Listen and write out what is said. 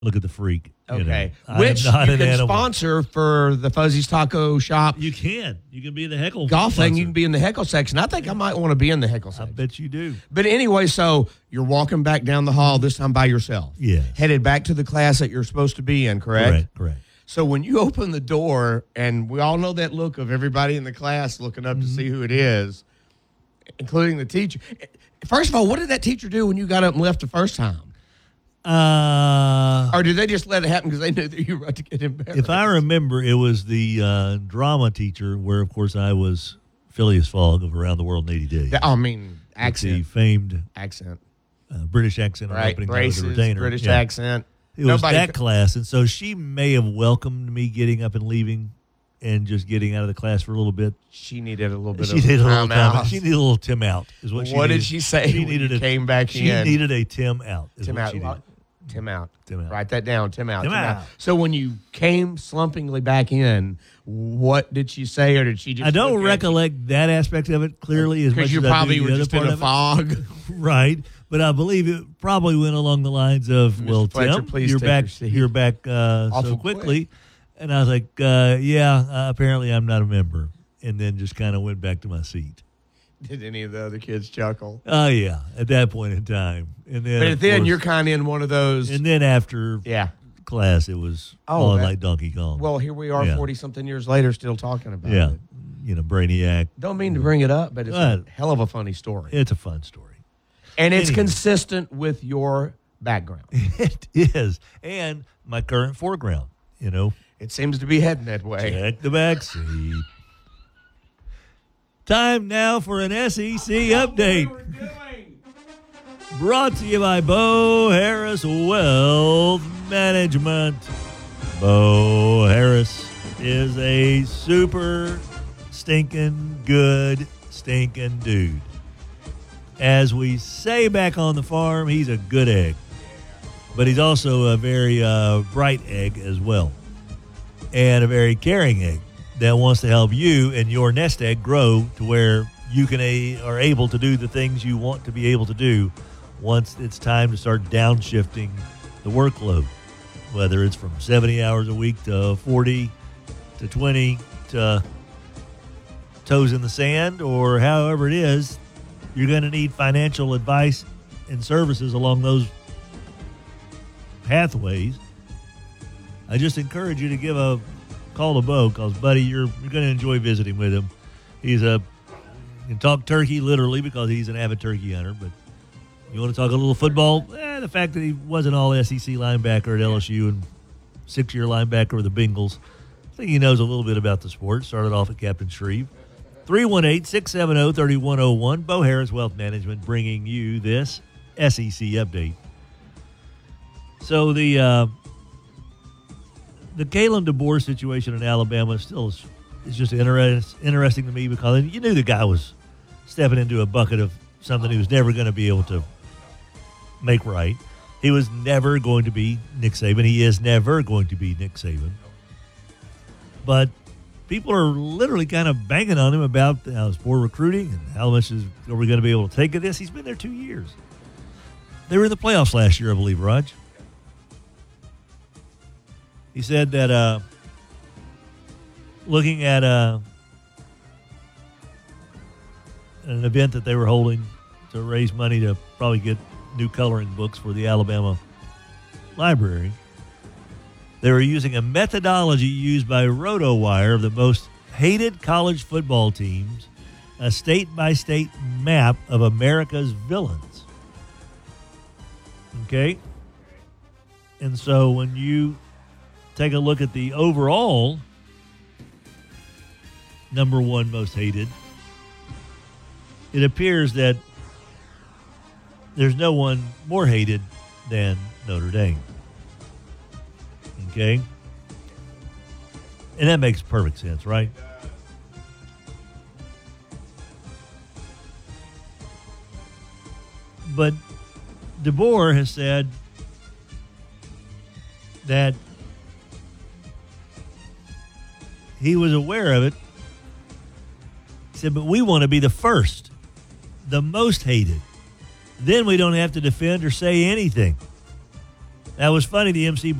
Look at the freak. Okay. I Which am not you an can animal. sponsor for the Fuzzy's Taco Shop. You can. You can be the heckle. Golf thing, sponsor. you can be in the heckle section. I think I might want to be in the heckle I section. bet you do. But anyway, so you're walking back down the hall, this time by yourself. Yes. Headed back to the class that you're supposed to be in, correct? Correct. So when you open the door, and we all know that look of everybody in the class looking up to see who it is, including the teacher. First of all, what did that teacher do when you got up and left the first time? Or did they just let it happen because they knew that you were about to get embarrassed? If I remember, it was the drama teacher where, of course, I was Phileas Fogg of Around the World in 80 Days. I mean, With accent. the famed Accent. British accent on Right. opening night of the Braces, Retainer. British Yeah. accent. It was Nobody that could- class, and so she may have welcomed me getting up and leaving and just getting out of the class for a little bit. She needed a little bit She of needed a little time time. out. She needed a little Tim out. Is what she What needed. did she say She when needed you came back she in? needed a Tim out. Is Tim what out. she needed. Tim out. Tim out. Write that down. Tim out. Tim out. So when you came slumpingly back in, what did she say, or did she just? I don't look at recollect that aspect of it clearly as much because you as I probably do were the other just in part a of it. fog. Right, but I believe it probably went along the lines of, "Well, Fletcher, Tim, please you're take back. your seat." You're back so Awful quickly," and I was like, "Yeah, apparently I'm not a member," and then just kind of went back to my seat. Did any of the other kids chuckle? Oh yeah, at that point in time, and then But of then course- you're kind of in one of those. and then after Yeah. class, it was Oh, on that- like Donkey Kong. Well, here we are, Yeah. 40-something years later, still talking about yeah, it. Brainiac. Don't mean to bring it up, but it's a Right. hell of a funny story, It's a fun story. and it's Anyway. consistent with your background. It is, and my current foreground. It seems to be heading that way. Check the back seat. Time now for an SEC update. Brought to you by Bo Harris Wealth Management. Bo Harris is a super stinking good stinking dude. As we say back on the farm, he's a good egg. But he's also a very bright egg as well. And a very caring egg that wants to help you and your nest egg grow to where you are able to do the things you want to be able to do once it's time to start downshifting the workload, whether it's from 70 hours a week to 40 to 20 to toes in the sand, or however it is. You're going to need financial advice and services along those pathways. I just encourage you to give a call to Bo, because, buddy, you're going to enjoy visiting with him. You can talk turkey literally because he's an avid turkey hunter, but you want to talk a little football? The fact that he wasn't all SEC linebacker at LSU and 6-year linebacker with the Bengals, I think he knows a little bit about the sport. Started off at Captain Shreve. 318-670-3101. Bo Harris Wealth Management bringing you this SEC update. So the Kalen DeBoer situation in Alabama still is just interesting to me, because you knew the guy was stepping into a bucket of something he was never going to be able to make right. He was never going to be Nick Saban. He is never going to be Nick Saban. But people are literally kind of banging on him about how it's poor recruiting and how much are we going to be able to take of this. He's been there 2 years. They were in the playoffs last year, I believe, Raj. He said that looking at an event that they were holding to raise money to probably get new coloring books for the Alabama library, they were using a methodology used by RotoWire of the most hated college football teams, a state-by-state map of America's villains. Okay? And so when you take a look at the overall number one most hated, it appears that there's no one more hated than Notre Dame. Okay? And that makes perfect sense, right? But DeBoer has said that he was aware of it. He said, but we want to be the first, the most hated. Then we don't have to defend or say anything. That was funny. The MC